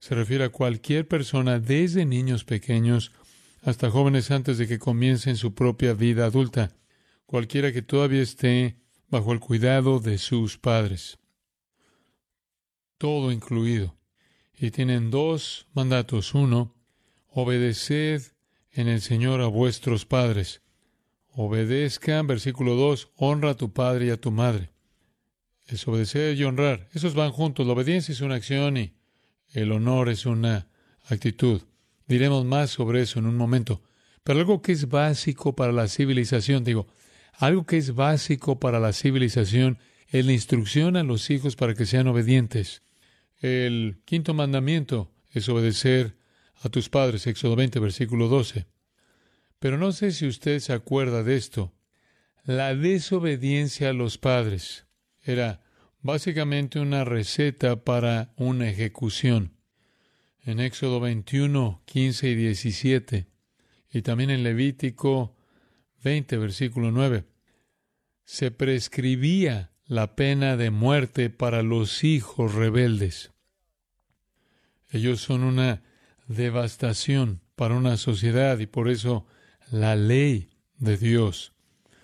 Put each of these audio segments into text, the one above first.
Se refiere a cualquier persona, desde niños pequeños hasta jóvenes antes de que comiencen su propia vida adulta. Cualquiera que todavía esté bajo el cuidado de sus padres. Todo incluido. Y tienen dos mandatos. Uno, obedeced en el Señor a vuestros padres. Obedezcan, versículo 2, honra a tu padre y a tu madre. Es obedecer y honrar. Esos van juntos. La obediencia es una acción y el honor es una actitud. Diremos más sobre eso en un momento. Pero algo que es básico para la civilización, algo que es básico para la civilización es la instrucción a los hijos para que sean obedientes. El quinto mandamiento es obedecer a tus padres, Éxodo 20, versículo 12. Pero no sé si usted se acuerda de esto. La desobediencia a los padres era básicamente una receta para una ejecución. En Éxodo 21, 15 y 17, y también en Levítico 20, versículo 9, se prescribía la pena de muerte para los hijos rebeldes. Ellos son una devastación para una sociedad y por eso la ley de Dios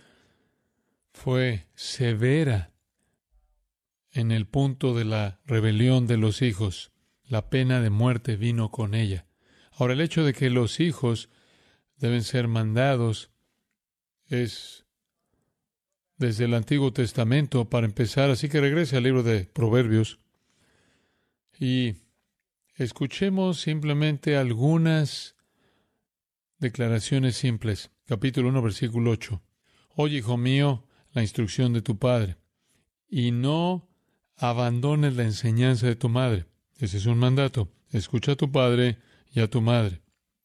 fue severa en el punto de la rebelión de los hijos. La pena de muerte vino con ella. Ahora, el hecho de que los hijos deben ser mandados es desde el Antiguo Testamento para empezar, así que regrese al libro de Proverbios y escuchemos simplemente algunas declaraciones simples. Capítulo 1, versículo 8. Oye, hijo mío, la instrucción de tu padre, y no abandones la enseñanza de tu madre. Ese es un mandato. Escucha a tu padre y a tu madre.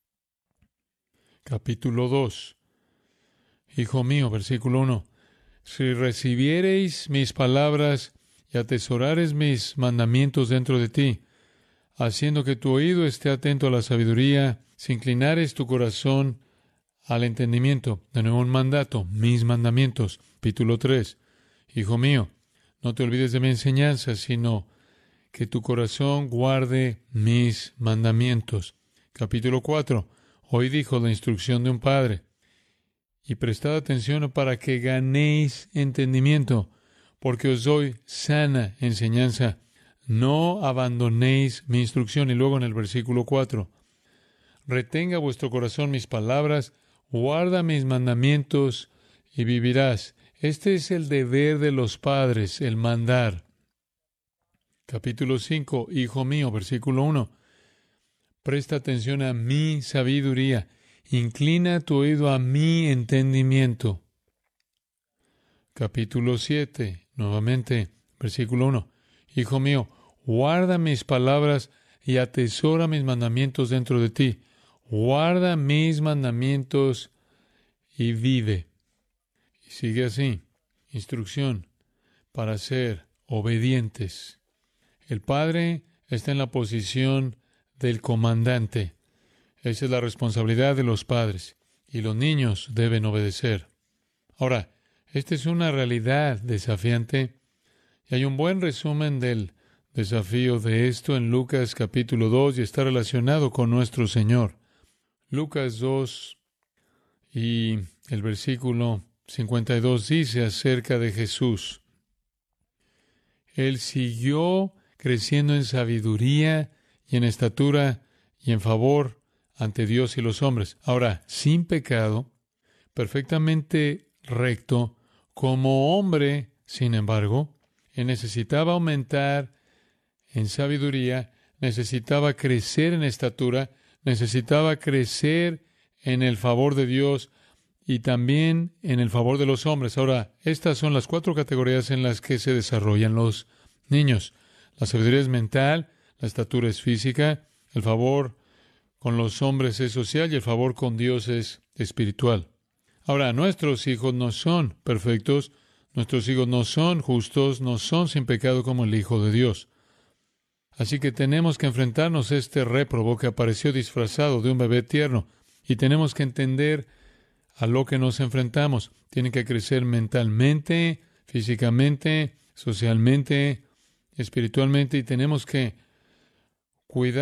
Capítulo 2. Hijo mío, versículo 1. Si recibiereis mis palabras y atesorares mis mandamientos dentro de ti, haciendo que tu oído esté atento a la sabiduría, si inclinares tu corazón al entendimiento. De nuevo un mandato, mis mandamientos. Capítulo 3. Hijo mío, no te olvides de mi enseñanza, sino que tu corazón guarde mis mandamientos. Capítulo 4. Hoy dijo la instrucción de un padre. Y prestad atención para que ganéis entendimiento, porque os doy sana enseñanza. No abandonéis mi instrucción. Y luego en el versículo 4. Retenga vuestro corazón mis palabras, guarda mis mandamientos y vivirás. Este es el deber de los padres, el mandar. Capítulo 5. Hijo mío, versículo 1. Presta atención a mi sabiduría. Inclina tu oído a mi entendimiento. Capítulo 7. Nuevamente, versículo 1. Hijo mío, guarda mis palabras y atesora mis mandamientos dentro de ti. Guarda mis mandamientos y vive. Y sigue así. Instrucción para ser obedientes. El padre está en la posición del comandante. Esa es la responsabilidad de los padres. Y los niños deben obedecer. Ahora, esta es una realidad desafiante. Y hay un buen resumen del desafío de esto en Lucas capítulo 2 y está relacionado con nuestro Señor. Lucas 2 y el versículo 52 dice acerca de Jesús. Él siguió creciendo en sabiduría y en estatura y en favor ante Dios y los hombres. Ahora, sin pecado, perfectamente recto, como hombre, sin embargo, él necesitaba aumentar en sabiduría, necesitaba crecer en estatura, necesitaba crecer en el favor de Dios y también en el favor de los hombres. Ahora, estas son las 4 categorías en las que se desarrollan los niños. La sabiduría es mental, la estatura es física, el favor con los hombres es social y el favor con Dios es espiritual. Ahora, nuestros hijos no son perfectos, nuestros hijos no son justos, no son sin pecado como el Hijo de Dios. Así que tenemos que enfrentarnos a este réprobo que apareció disfrazado de un bebé tierno y tenemos que entender a lo que nos enfrentamos. Tienen que crecer mentalmente, físicamente, socialmente, espiritualmente y tenemos que cuidar